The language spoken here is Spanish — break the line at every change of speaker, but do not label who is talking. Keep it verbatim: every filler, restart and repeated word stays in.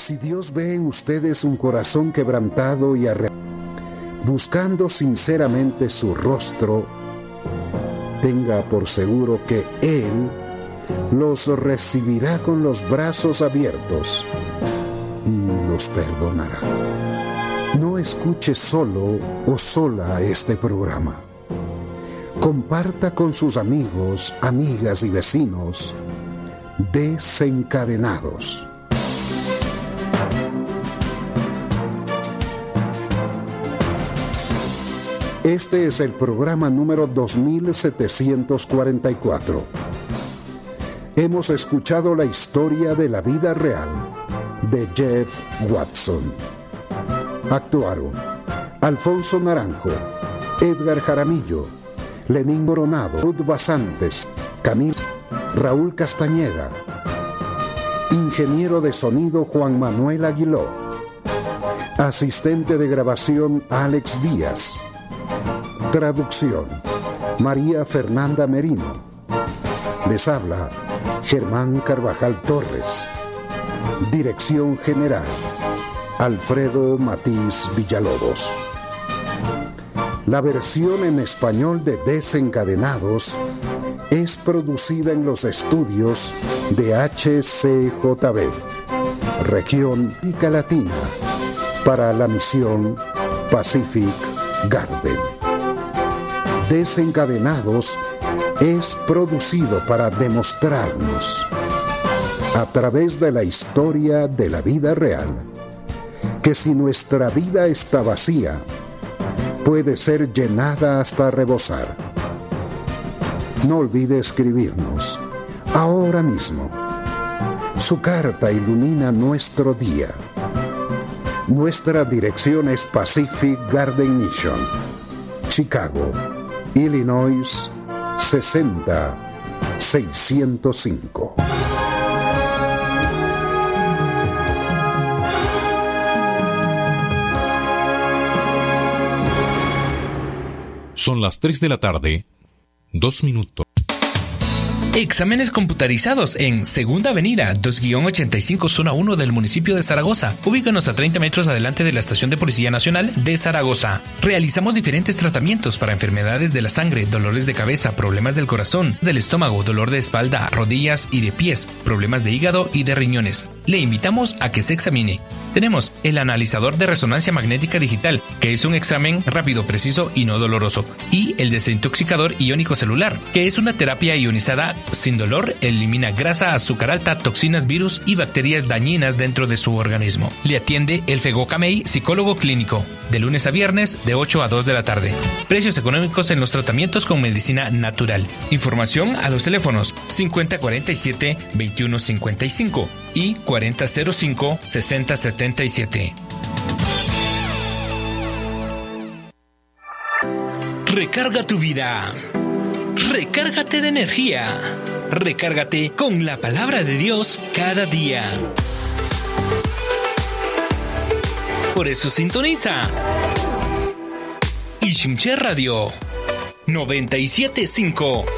Si Dios ve en ustedes un corazón quebrantado y arrepentido, buscando sinceramente su rostro, tenga por seguro que Él los recibirá con los brazos abiertos y los perdonará. No escuche solo o sola este programa. Comparta con sus amigos, amigas y vecinos Desencadenados. Este es el programa número dos mil setecientos cuarenta y cuatro. Hemos escuchado la historia de la vida real de Jeff Watson. Actuaron Alfonso Naranjo, Edgar Jaramillo, Lenín Coronado, Ruth Basantes, Camilo, Raúl Castañeda. Ingeniero de sonido Juan Manuel Aguiló. Asistente de grabación Alex Díaz. Traducción María Fernanda Merino. Les habla Germán Carvajal Torres. Dirección general Alfredo Matiz Villalobos. La versión en español de Desencadenados es producida en los estudios de H C J B, región América Latina, para la misión Pacific Garden. Desencadenados es producido para demostrarnos, a través de la historia de la vida real, que si nuestra vida está vacía, puede ser llenada hasta rebosar. No olvide escribirnos ahora mismo. Su carta ilumina nuestro día. Nuestra dirección es Pacific Garden Mission, Chicago, Illinois sesenta mil seiscientos cinco.
Son las tres de la tarde, dos minutos.
Exámenes computarizados en Segunda Avenida, dos ochenta y cinco, Zona uno del municipio de Zaragoza. Ubícanos a treinta metros adelante de la Estación de Policía Nacional de Zaragoza. Realizamos diferentes tratamientos para enfermedades de la sangre, dolores de cabeza, problemas del corazón, del estómago, dolor de espalda, rodillas y de pies, problemas de hígado y de riñones. Le invitamos a que se examine. Tenemos el analizador de resonancia magnética digital, que es un examen rápido, preciso y no doloroso. Y el desintoxicador iónico celular, que es una terapia ionizada sin dolor, elimina grasa, azúcar alta, toxinas, virus y bacterias dañinas dentro de su organismo. Le atiende el Fego Camey, psicólogo clínico, de lunes a viernes de ocho a dos de la tarde. Precios económicos en los tratamientos con medicina natural. Información a los teléfonos cincuenta cuarenta y siete, veintiuno cincuenta y cinco y cuarenta cero cinco, sesenta setenta y siete. Recarga tu vida. Recárgate de energía. Recárgate con la palabra de Dios cada día. Por eso sintoniza Ishimche Radio noventa y siete punto cinco.